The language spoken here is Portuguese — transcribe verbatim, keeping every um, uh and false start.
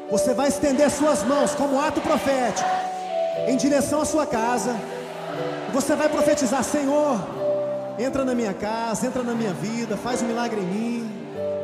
Você vai estender suas mãos como ato profético em direção à sua casa. Você vai profetizar: Senhor, entra na minha casa, entra na minha vida, faz um milagre em mim.